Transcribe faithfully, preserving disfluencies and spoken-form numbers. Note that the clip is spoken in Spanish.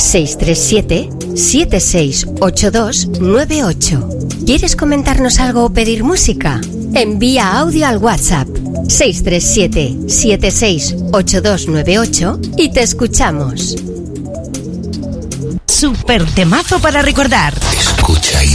seis tres siete, siete seis ocho dos nueve ocho. ¿Quieres comentarnos algo o pedir música? Envía audio al WhatsApp seis tres siete, siete seis ocho dos nueve ocho y te escuchamos. Super temazo para recordar. Escucha y